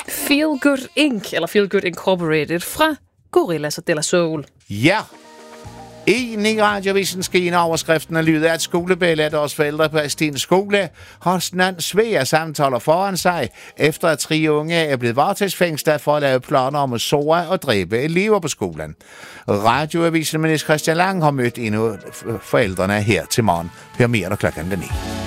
Feel Good Inc., eller Feel Good Incorporated, fra Gorillaz og De La Soul. Ja. I Radioavisen skal en overskriften af lydet af, at skolebælge af deres forældre på Stens skole har sådan svære samtaler foran sig, efter at 3 unge er blevet varetægtsfængslet for at lave planer om at såre og dræbe elever på skolen. Radioavisen med Niels Christian Lang har mødt en af forældrene her til morgen. Hør mere, når klokken er 9.